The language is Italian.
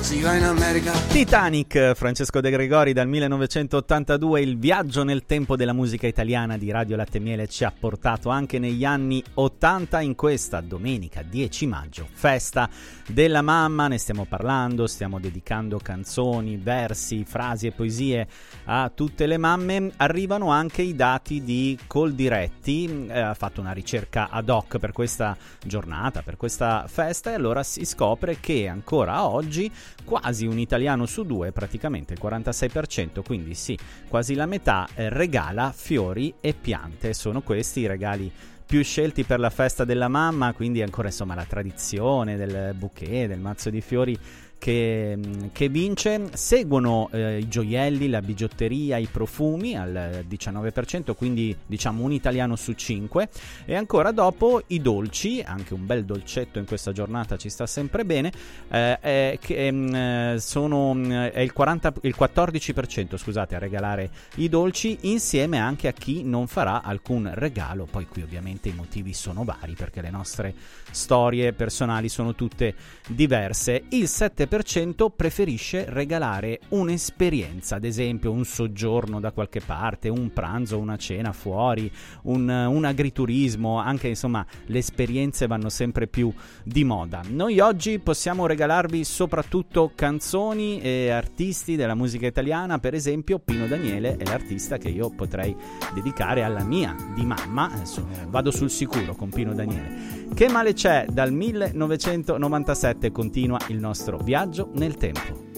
si va in America. Titanic, Francesco De Gregori, dal 1982. Il viaggio nel tempo della musica italiana di Radio Latte e Miele ci ha portato anche negli anni 80 in questa domenica 10 maggio, festa della mamma. Ne stiamo parlando, stiamo dedicando canzoni, versi, frasi e poesie a tutte le mamme. Arrivano anche i dati di Coldiretti, ha fatto una ricerca ad hoc per questa giornata, per questa festa, e allora si scopre che ancora oggi quasi un italiano su due, praticamente il 46%, quindi sì, quasi la metà, regala fiori e piante. Sono questi i regali più scelti per la festa della mamma, quindi ancora insomma la tradizione del bouquet, del mazzo di fiori che vince. Seguono i gioielli, la bigiotteria, i profumi al 19%, quindi diciamo un italiano su 5, e ancora dopo i dolci, anche un bel dolcetto in questa giornata ci sta sempre bene, è il 14%, scusate, a regalare i dolci, insieme anche a chi non farà alcun regalo. Poi qui ovviamente i motivi sono vari, perché le nostre storie personali sono tutte diverse. Il 7% preferisce regalare un'esperienza, ad esempio un soggiorno da qualche parte, un pranzo, una cena fuori, un agriturismo. Anche insomma le esperienze vanno sempre più di moda. Noi oggi possiamo regalarvi soprattutto canzoni e artisti della musica italiana. Per esempio Pino Daniele è l'artista che io potrei dedicare alla mia di mamma. Adesso vado sul sicuro con Pino Daniele. Che male c'è? Dal 1997 continua il nostro viaggio nel tempo.